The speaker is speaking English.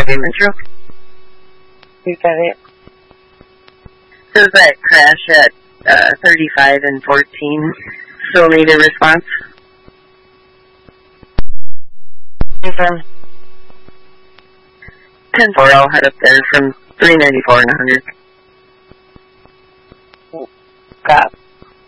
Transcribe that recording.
Metro. You got it. Does that crash at 35 and 14 still need a response? Confirm. 10-4, I'll head up there from 394 and 100. Got